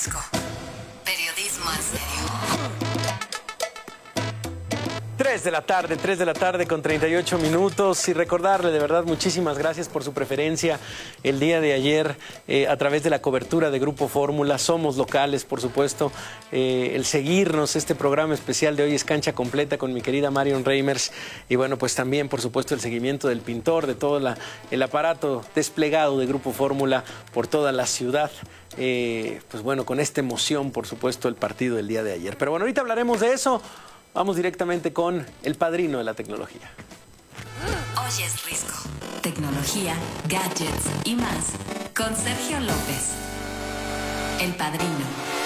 Periodismo en serio. 3 de la tarde con 38 minutos y recordarle de verdad muchísimas gracias por su preferencia el día de ayer a través de la cobertura de Grupo Fórmula. Somos locales, por supuesto, el seguirnos. Este programa especial de hoy es Cancha Completa con mi querida Marion Reimers y bueno, pues también por supuesto el seguimiento del pintor, de todo el aparato desplegado de Grupo Fórmula por toda la ciudad. Pues bueno, con esta emoción, por supuesto, el partido del día de ayer. Pero bueno, ahorita hablaremos de eso. Vamos directamente con el padrino de la tecnología. Hoy es Risco. Tecnología, gadgets y más con Sergio López. El padrino.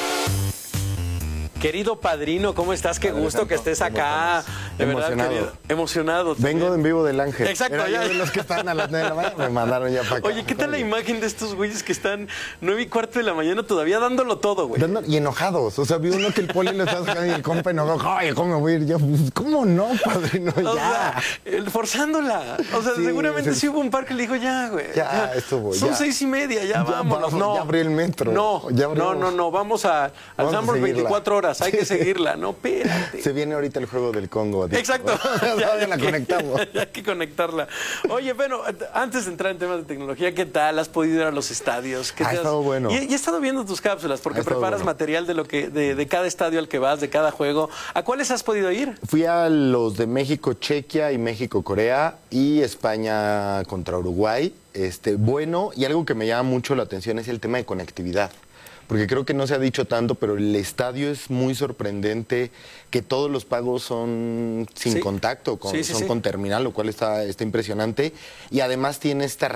Querido padrino, ¿cómo estás? Qué gusto que estés acá. De verdad, querido. Emocionado. Vengo en vivo del Ángel. Exacto. Era ya. yo de los que están a las 9 de la mañana, me mandaron ya para acá. Oye, ¿qué tal la imagen de estos güeyes que están 9:15 de la mañana todavía dándolo todo, güey? Y enojados. O sea, vi uno que el poli lo está sacando y el compa enojado. Ay, ¿cómo me voy a ir yo? Pues, ¿cómo no, padrino? O Ya. sea, forzándola. O sea, Sí, seguramente sí hubo un par que le dijo, ya, güey. Ya, estuvo, Son ya. 6:30, ya vámonos. Vamos, No. ya abrió el metro. No, Ya abrió. no. Vamos al Vamos a Sanborns seguirla. 24 horas. Hay que seguirla. No, espérate. Se viene ahorita el juego del Congo. Digo. Exacto. Ya la conectamos. Ya hay que conectarla. Oye, bueno, antes de entrar en temas de tecnología, ¿qué tal? ¿Has podido ir a los estadios? Ha estado bueno. Y he estado viendo tus cápsulas porque Ha estado preparas bueno. material de cada estadio al que vas, de cada juego. ¿A cuáles has podido ir? Fui a los de México-Chequia y México-Corea y España contra Uruguay. Bueno, y algo que me llama mucho la atención es el tema de conectividad. Porque creo que no se ha dicho tanto, pero el estadio es muy sorprendente, que todos los pagos son sin Sí. contacto, Sí. con terminal, lo cual está impresionante. Y además tiene esta